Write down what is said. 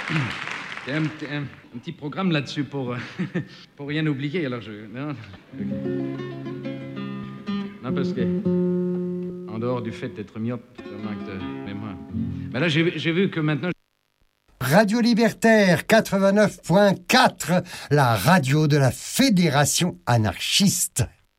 Il y a un petit programme là-dessus pour rien oublier, alors je... Non, non, parce que, en dehors du fait d'être myope, je manque de mémoire. Mais là, j'ai vu que maintenant... Radio Libertaire 89.4, la radio de la Fédération anarchiste.